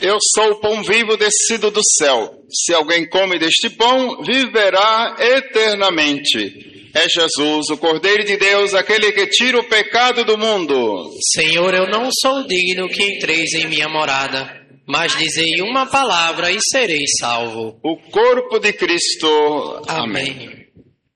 Eu sou o pão vivo descido do céu. Se alguém come deste pão, viverá eternamente. É Jesus, o Cordeiro de Deus, aquele que tira o pecado do mundo. Senhor, eu não sou digno que entreis em minha morada, mas dizei uma palavra e serei salvo. O corpo de Cristo. Amém.